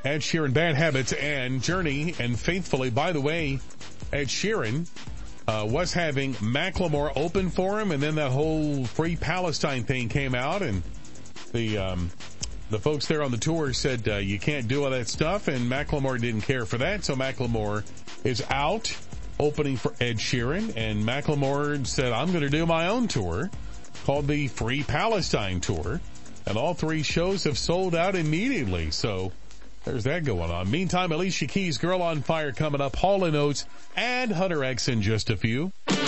Ed Sheeran, Bad Habits, and Journey. And faithfully, by the way, Ed Sheeran was having Macklemore open for him, and then that whole Free Palestine thing came out, and the folks there on the tour said you can't do all that stuff, and Macklemore didn't care for that, so Macklemore is out opening for Ed Sheeran, and Macklemore said, I'm going to do my own tour called the Free Palestine Tour, and all 3 shows have sold out immediately, so there's that going on. Meantime, Alicia Keys' Girl on Fire coming up, Hall & Oates, and Hunter X in just a few.